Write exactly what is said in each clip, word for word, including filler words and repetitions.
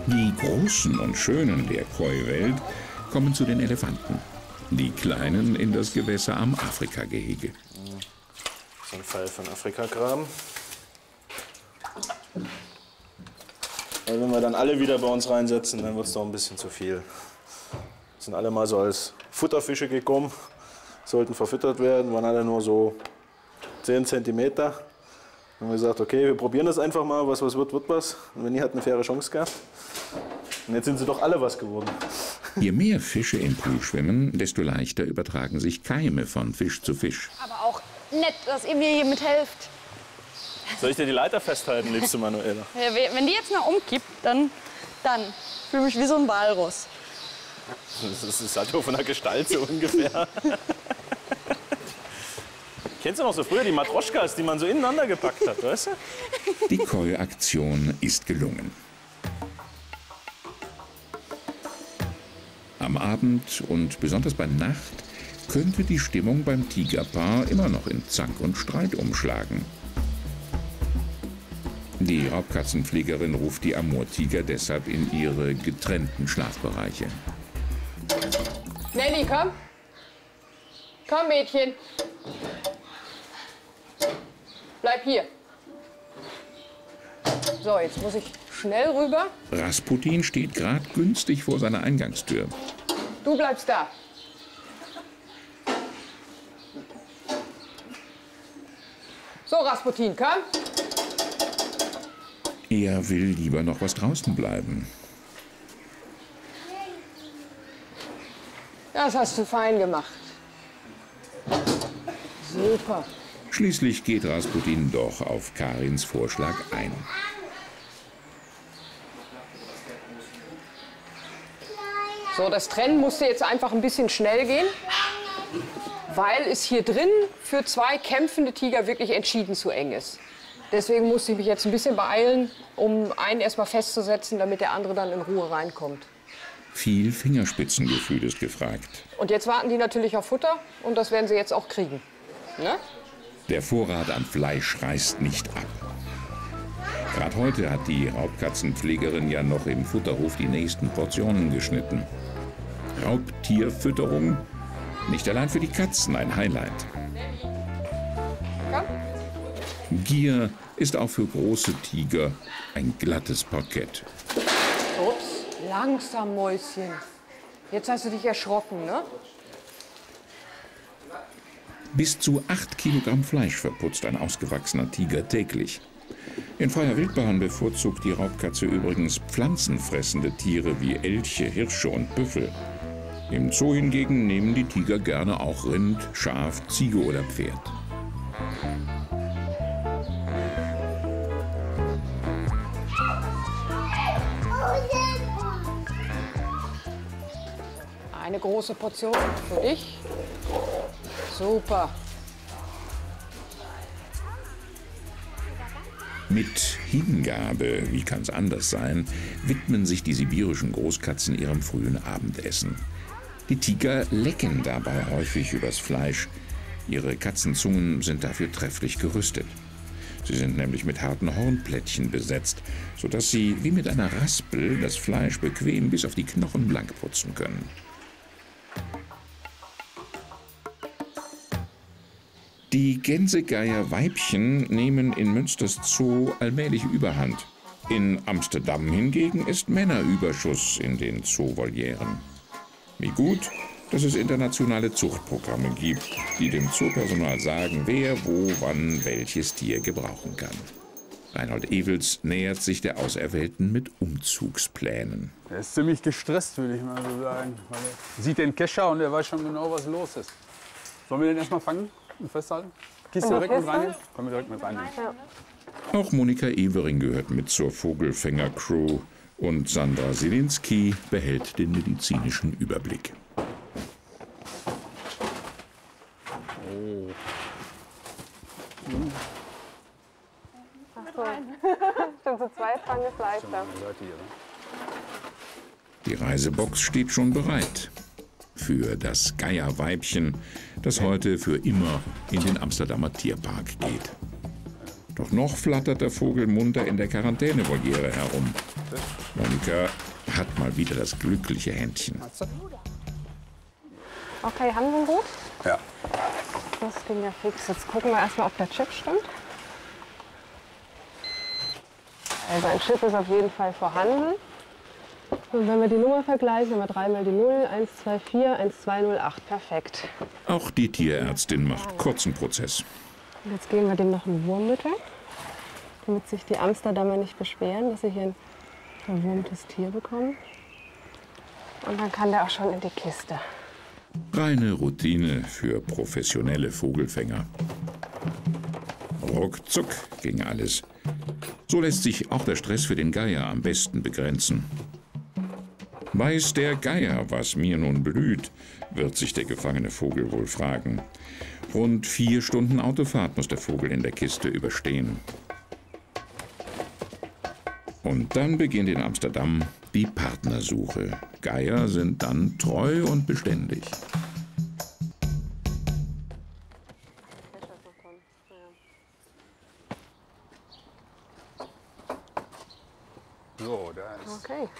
Die Großen und Schönen der Koi-Welt kommen zu den Elefanten. Die Kleinen in das Gewässer am Afrika-Gehege. So ein Pfeil von Afrika-Graben. Wenn wir dann alle wieder bei uns reinsetzen, dann wird es doch ein bisschen zu viel. Sind alle mal so als Futterfische gekommen, sollten verfüttert werden, waren alle nur so zehn Zentimeter. Dann haben wir gesagt, okay, wir probieren das einfach mal, was was wird, wird was. Und Winnie hat eine faire Chance gehabt. Und jetzt sind sie doch alle was geworden. Je mehr Fische im Pool schwimmen, desto leichter übertragen sich Keime von Fisch zu Fisch. Aber auch nett, dass ihr mir hier mithelft. Soll ich dir die Leiter festhalten, liebste Manuela? Ja, wenn die jetzt mal umkippt, dann, dann fühle ich mich wie so ein Walross. Das ist halt nur von der Gestalt so ungefähr. Kennst du noch so früher die Matroschkas, die man so ineinander gepackt hat, weißt du? Die Koi-Aktion ist gelungen. Am Abend und besonders bei Nacht könnte die Stimmung beim Tigerpaar immer noch in Zank und Streit umschlagen. Die Raubkatzenpflegerin ruft die Amurtiger deshalb in ihre getrennten Schlafbereiche. Nelly, komm. Komm, Mädchen. Bleib hier. So, jetzt muss ich schnell rüber. Rasputin steht gerade günstig vor seiner Eingangstür. Du bleibst da. So, Rasputin, komm. Er will lieber noch was draußen bleiben. Das hast du fein gemacht. Super. Schließlich geht Rasputin doch auf Karins Vorschlag ein. So, das Trennen musste jetzt einfach ein bisschen schnell gehen, weil es hier drin für zwei kämpfende Tiger wirklich entschieden zu eng ist. Deswegen musste ich mich jetzt ein bisschen beeilen, um einen erstmal festzusetzen, damit der andere dann in Ruhe reinkommt. Viel Fingerspitzengefühl ist gefragt. Und jetzt warten die natürlich auf Futter und das werden sie jetzt auch kriegen. Ne? Der Vorrat an Fleisch reißt nicht ab. Gerade heute hat die Raubkatzenpflegerin ja noch im Futterhof die nächsten Portionen geschnitten. Raubtierfütterung, nicht allein für die Katzen ein Highlight. Komm. Gier ist auch für große Tiger ein glattes Parkett. Ups, langsam, Mäuschen. Jetzt hast du dich erschrocken, ne? Bis zu acht Kilogramm Fleisch verputzt ein ausgewachsener Tiger täglich. In freier Wildbahn bevorzugt die Raubkatze übrigens pflanzenfressende Tiere wie Elche, Hirsche und Büffel. Im Zoo hingegen nehmen die Tiger gerne auch Rind, Schaf, Ziege oder Pferd. Eine große Portion für dich. Super. Mit Hingabe, wie kann es anders sein, widmen sich die sibirischen Großkatzen ihrem frühen Abendessen. Die Tiger lecken dabei häufig übers Fleisch. Ihre Katzenzungen sind dafür trefflich gerüstet. Sie sind nämlich mit harten Hornplättchen besetzt, sodass sie wie mit einer Raspel das Fleisch bequem bis auf die Knochen blank putzen können. Die Gänsegeier-Weibchen nehmen in Münsters Zoo allmählich Überhand. In Amsterdam hingegen ist Männerüberschuss in den Zoovolieren. Wie gut, dass es internationale Zuchtprogramme gibt, die dem Zoopersonal sagen, wer, wo, wann welches Tier gebrauchen kann. Reinhold Ewels nähert sich der Auserwählten mit Umzugsplänen. Er ist ziemlich gestresst, würde ich mal so sagen. Weil er sieht den Kescher und er weiß schon genau, was los ist. Sollen wir den erstmal fangen und festhalten? Gehst du direkt mit rein? Können wir direkt mit rein. Ja. Auch Monika Evering gehört mit zur Vogelfänger-Crew und Sandra Selinski behält den medizinischen Überblick. Oh. Ach so. Stimmt, zu zweit fangen ist leichter. Die Reisebox steht schon bereit für das Geierweibchen, das heute für immer in den Amsterdamer Tierpark geht. Doch noch flattert der Vogel munter in der Quarantänevoliere herum. Monika hat mal wieder das glückliche Händchen. Okay, haben wir ihn gut? Ja. Das ging ja fix. Jetzt gucken wir erstmal, ob der Chip stimmt. Also ein Chip ist auf jeden Fall vorhanden. Und wenn wir die Nummer vergleichen, haben wir dreimal die null, eins zwei vier, eins zwei null acht. Perfekt. Auch die Tierärztin macht kurzen Prozess. Und jetzt geben wir dem noch ein Wurmmittel, damit sich die Amsterdamer nicht beschweren, dass sie hier ein verwurmtes Tier bekommen. Und dann kann der auch schon in die Kiste. Reine Routine für professionelle Vogelfänger. Ruckzuck ging alles. So lässt sich auch der Stress für den Geier am besten begrenzen. Weiß der Geier, was mir nun blüht, wird sich der gefangene Vogel wohl fragen. Rund vier Stunden Autofahrt muss der Vogel in der Kiste überstehen. Und dann beginnt in Amsterdam die Partnersuche. Geier sind dann treu und beständig. So, da ist. Okay.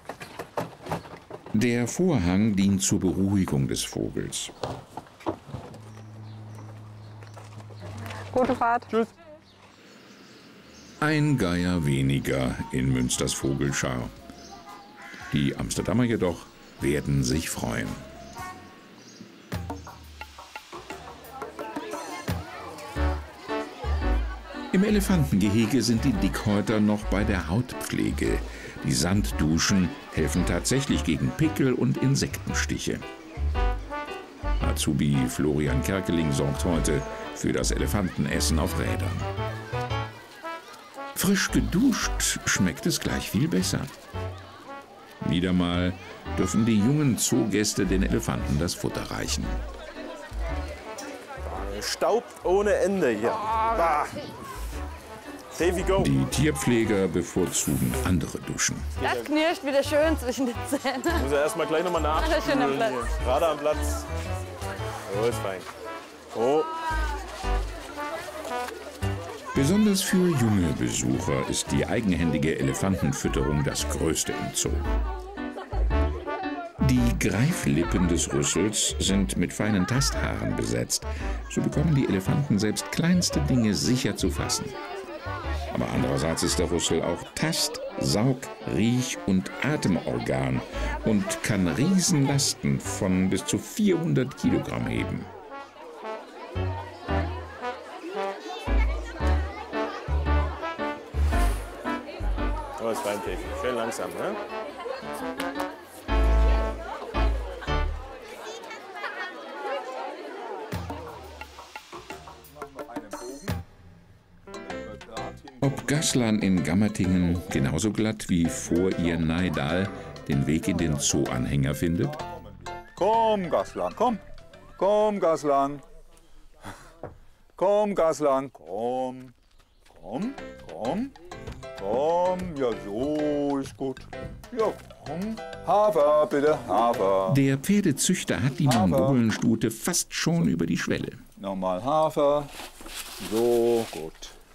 Der Vorhang dient zur Beruhigung des Vogels. Gute Fahrt. Tschüss. Ein Geier weniger in Münsters Vogelschar. Die Amsterdamer jedoch werden sich freuen. Im Elefantengehege sind die Dickhäuter noch bei der Hautpflege. Die Sandduschen helfen tatsächlich gegen Pickel und Insektenstiche. Azubi Florian Kerkeling sorgt heute für das Elefantenessen auf Rädern. Frisch geduscht schmeckt es gleich viel besser. Wieder mal dürfen die jungen Zoogäste den Elefanten das Futter reichen. Staub ohne Ende hier. Bah. Davy, go. Die Tierpfleger bevorzugen andere Duschen. Das knirscht wieder schön zwischen den Zähnen. Muss ja erstmal gleich nochmal nach. Alles schön am Platz. Gerade am Platz. Oh, ist fein. Oh. Besonders für junge Besucher ist die eigenhändige Elefantenfütterung das Größte im Zoo. Die Greiflippen des Rüssels sind mit feinen Tasthaaren besetzt. So bekommen die Elefanten selbst kleinste Dinge sicher zu fassen. Aber andererseits ist der Rüssel auch Tast-, Saug-, Riech- und Atemorgan und kann Riesenlasten von bis zu vierhundert Kilogramm heben. Oh, ist fein, Davy. Schön langsam, ne? Ob Gaslan in Gammertingen genauso glatt wie vor ihr Neidal den Weg in den Zooanhänger findet? Komm, Gaslan, komm. Komm, Gaslan. Komm, Gaslan, komm. Komm, komm. Komm, ja, so ist gut. Ja, komm. Hafer, bitte, Hafer. Der Pferdezüchter hat die Mongolenstute fast schon über die Schwelle. Nochmal Hafer. So, gut.